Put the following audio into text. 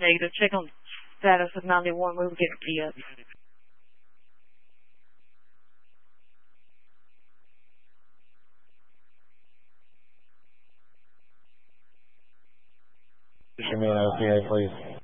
negative. Check on status of 91. We will get the Fisherman LPA, please.